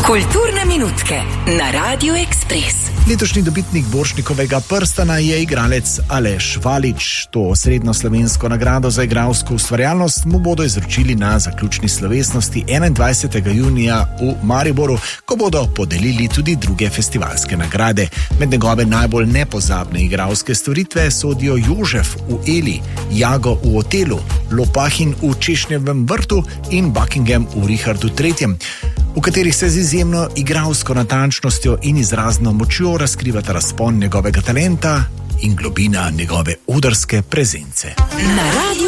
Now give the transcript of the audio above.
Kulturne minutke na Radiu Ekspres. Letošnji dobitnik Borštnikovega prstana je igralec Aleš Valič. To srednjo slovensko nagrado za igralsko ustvarjalnost mu bodo izročili na zaključni slovesnosti 21. junija v Mariboru, ko bodo podelili tudi druge festivalske nagrade. Med njegove najbolj nepozabne igralske storitve sodijo Jožef v Eli, Jago v Otelu, Lopahin v Češnjevem vrtu in Buckingham v Richardu III., v katerih se z izjemno igralsko natančnostjo in izrazno močjo razkrivata razpon njegovega talenta in globina njegove odrske prezence.